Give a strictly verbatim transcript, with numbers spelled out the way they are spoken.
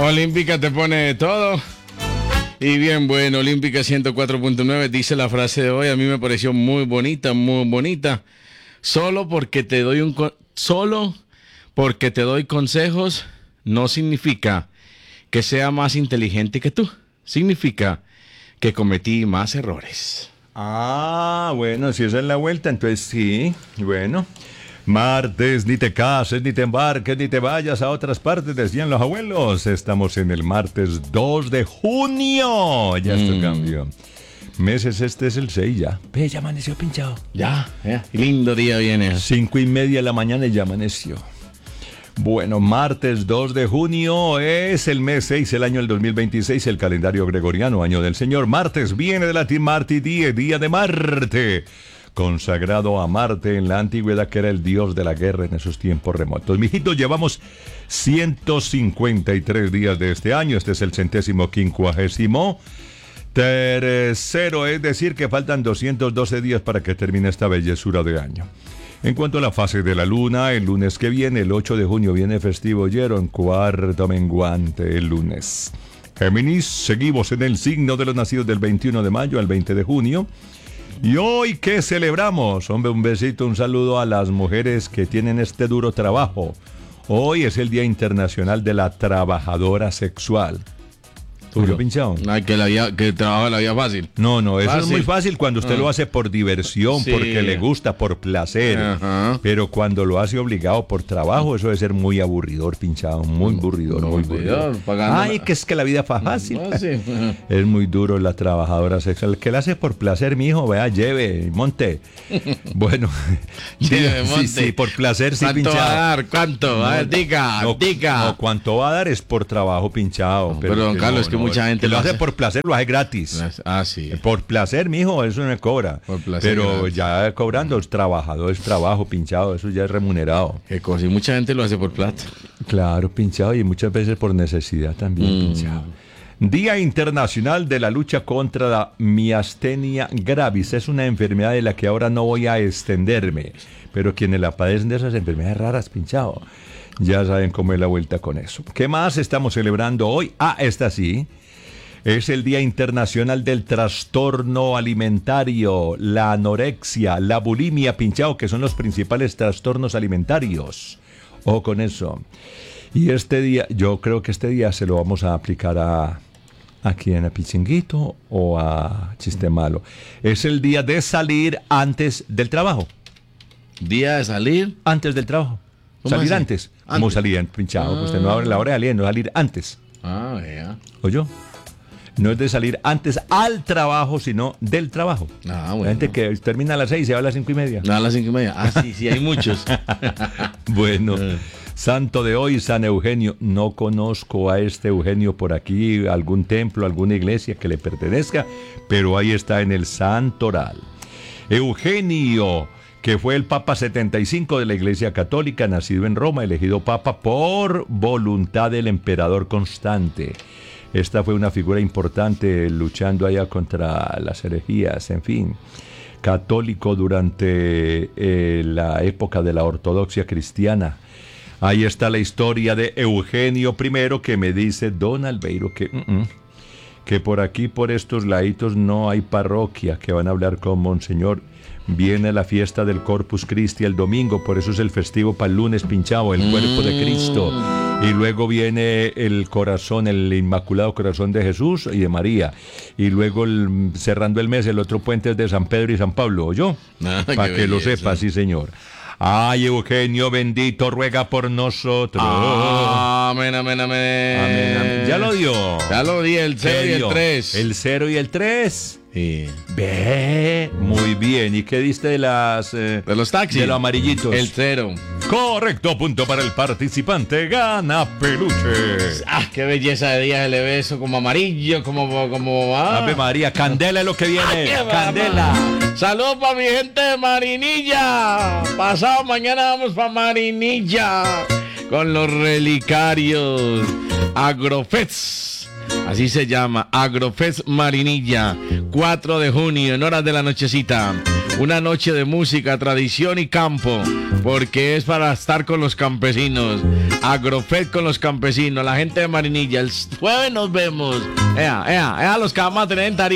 Olímpica te pone de todo. Y bien, bueno, Olímpica ciento cuatro punto nueve dice la frase de hoy. A mí me pareció muy bonita, muy bonita. Solo porque te doy un con- solo porque te doy consejos no significa que sea más inteligente que tú. Significa que cometí más errores. Ah, bueno, si esa es la vuelta, entonces sí, bueno. Martes, ni te cases, ni te embarques, ni te vayas a otras partes, decían los abuelos. Estamos en el martes dos de junio. Ya esto Mm. cambió. Meses, este es el seis ya. Ve, ya amaneció pinchado. Ya, ya. Lindo día viene. Cinco y media de la mañana y ya amaneció. Bueno, martes dos de junio es el mes seis, el año del dos mil veintiséis, el calendario gregoriano, año del Señor. Martes viene de latín Marti die, día de Marte, consagrado a Marte en la antigüedad, que era el dios de la guerra en esos tiempos remotos. Mijitos, llevamos ciento cincuenta y tres días de este año. Este es el centésimo quincuagésimo tercero, es decir, que faltan doscientos doce días para que termine esta bellezura de año. En cuanto a la fase de la luna, el lunes que viene, el ocho de junio, viene festivo Yero en cuarto menguante el lunes. Géminis, seguimos en el signo de los nacidos del veintiuno de mayo al veinte de junio. ¿Y hoy qué celebramos? Hombre, un besito, un saludo a las mujeres que tienen este duro trabajo. Hoy es el Día Internacional de la Trabajadora Sexual. ¿Tú lo pinchado? Ay, que, la vida, que trabaja la vida fácil. No, no, eso Fácil. es muy fácil cuando usted Ah. lo hace por diversión, Sí. porque le gusta, por placer. Ajá. Pero cuando lo hace obligado por trabajo, eso debe ser muy aburridor, pinchado. Muy aburridor, No, muy aburridor, aburridor. pagando Ay, la- que es que la vida fue fácil. Ah, sí. Es muy duro la trabajadora sexual. El que la hace por placer, mijo, vea, lleve, monte. Bueno, Lleve, sí, monte. sí, por placer, sí, ¿Cuánto pinchado. va a dar? ¿Cuánto? A ver, diga, No, diga. no, cuánto va a dar es por trabajo pinchado. No, pero, don Carlos, es que mucha gente que lo lo hace hace. por placer, lo hace gratis. Ah, sí. Por placer, mijo, eso no me cobra. Por placer, Pero gratis. ya cobrando es trabajador, es trabajo pinchado, eso ya es remunerado. Qué cosa. Y mucha gente lo hace por plata. Claro, pinchado, y muchas veces por necesidad también, Mm. pinchado. Día Internacional de la Lucha contra la Miastenia Gravis. Es una enfermedad de la que ahora no voy a extenderme, pero quienes la padecen de esas enfermedades raras, pinchado, ya saben cómo es la vuelta con eso. ¿Qué más estamos celebrando hoy? Ah, esta sí. Es el Día Internacional del Trastorno Alimentario, la anorexia, la bulimia, pinchado, que son los principales trastornos alimentarios. Ojo con eso. Y este día, yo creo que este día se lo vamos a aplicar a a quién, a Pichinguito o a Chiste Malo. Es el día de salir antes del trabajo. Día de salir. Antes del trabajo. ¿Cómo Salir así? antes. Antes. Como salían, pinchado. Ah. Usted no abre la hora de salir, no salir antes. Ah, vea. ¿Oyó? No es de salir antes al trabajo, sino del trabajo. Ah, La bueno. gente que termina a las seis y se va a las cinco y media. No, a las cinco y media. Ah, sí, sí, hay muchos. Bueno, Eh. santo de hoy, San Eugenio. No conozco a este Eugenio por aquí, algún templo, alguna iglesia que le pertenezca, pero ahí está en el Santoral. Eugenio, que fue el Papa setenta y cinco de la Iglesia Católica, nacido en Roma, elegido Papa por voluntad del emperador Constante. Esta fue una figura importante luchando allá contra las herejías, en fin. Católico durante eh, la época de la ortodoxia cristiana. Ahí está la historia de Eugenio I, que me dice Don Albeiro que, mm, mm, que por aquí, por estos laditos, no hay parroquia, que van a hablar con Monseñor. Viene la fiesta del Corpus Christi el domingo, por eso es el festivo para el lunes, pinchado, el cuerpo de Cristo. Y luego viene el corazón, el Inmaculado Corazón de Jesús y de María. Y luego, el- cerrando el mes, el otro puente es de San Pedro y San Pablo, ¿oyó? Ah, qué Para que lo belleza. sepa, sí, señor. Ay, Eugenio bendito, ruega por nosotros. Amén, amén, amén. Amén, amén. Ya lo dio. Ya lo di, el ¿Qué cero y el dio? tres. El cero y el tres. Sí. Ve, muy bien. ¿Y qué diste de las eh, De los taxis. de los amarillitos? El cero. Correcto, punto para el participante. Gana peluches. Ah, qué belleza de día se le ve eso, como amarillo, como... como ah. Ave María, candela es lo que viene. ¡Qué Candela. mamá! Saludos para mi gente de Marinilla. Pasado mañana vamos para Marinilla con los relicarios Agrofest. Así se llama, Agrofest Marinilla, cuatro de junio, en horas de la nochecita. Una noche de música, tradición y campo, porque es para estar con los campesinos. Agrofed con los campesinos, la gente de Marinilla. El jueves nos vemos. Ea, ea, ea, los que vamos a tener en Tarija.